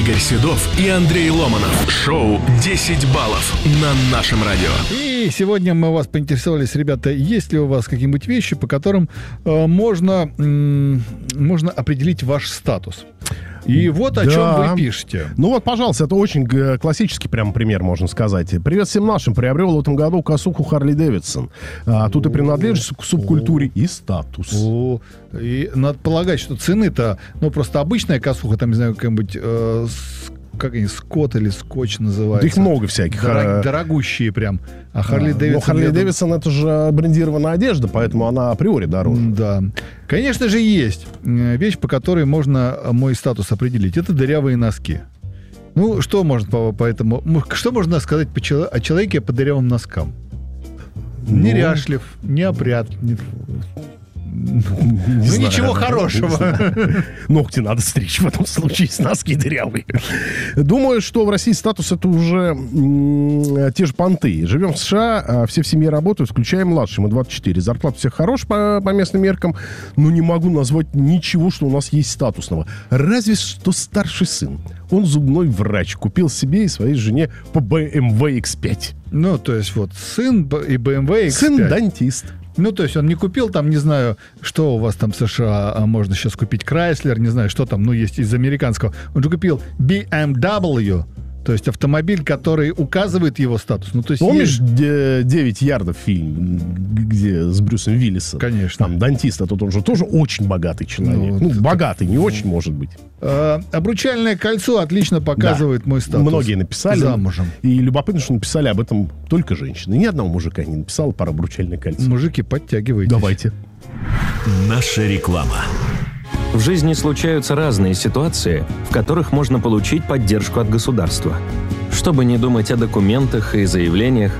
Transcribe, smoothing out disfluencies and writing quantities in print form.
Игорь Седов и Андрей Ломанов. Шоу «10 баллов» на нашем радио. И сегодня мы вас поинтересовались, ребята, есть ли у вас какие-нибудь вещи, по которым можно определить ваш статус. И вот о чем вы пишете. Ну вот, пожалуйста, это очень классический прям пример, можно сказать. «Привет всем нашим. Приобрел в этом году косуху Харли Дэвидсон. Тут и принадлежность к субкультуре, и статус». И надо полагать, что цены-то, просто обычная косуха, там, не знаю, какая-нибудь... как они, Скотт или Скотч называется. Да их много всяких. Дорогущие прям. А Харли Дэвидсон... Но Харли Дэвидсон это же брендированная одежда, поэтому она априори дороже. Да. Конечно же, есть вещь, по которой можно мой статус определить. Это дырявые носки. Что можно что можно сказать о человеке по дырявым носкам? Неряшлив, неопрятный. Ничего хорошего. Ногти надо стричь в этом случае, с носки дырявые. Думаю, что в России статус это уже те же понты. Живем в США, все в семье работают, включая младший, мы 24. Зарплата у всех хорошая по местным меркам, но не могу назвать ничего, что у нас есть статусного. Разве что старший сын. Он зубной врач, купил себе и своей жене по BMW X5. То есть сын и BMW X5. Сын дантист. То есть он не купил там, не знаю, что у вас там в США можно сейчас купить, Chrysler, не знаю, что там, есть из американского. Он же купил BMW, то есть автомобиль, который указывает его статус. Помнишь 9 ярдов фильм, где с Брюсом Уиллисом? Конечно. Там дантист, а тут он же тоже очень богатый человек. Богатый, не очень, может быть. Обручальное кольцо отлично показывает мой статус. Многие написали. Замужем. И любопытно, что написали об этом только женщины. Ни одного мужика не написал про обручальное кольцо. Мужики, подтягивайтесь. Давайте. Наша реклама. В жизни случаются разные ситуации, в которых можно получить поддержку от государства. Чтобы не думать о документах и заявлениях,